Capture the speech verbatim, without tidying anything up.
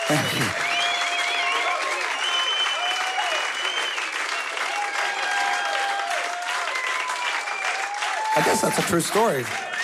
Thank you. I guess that's a true story.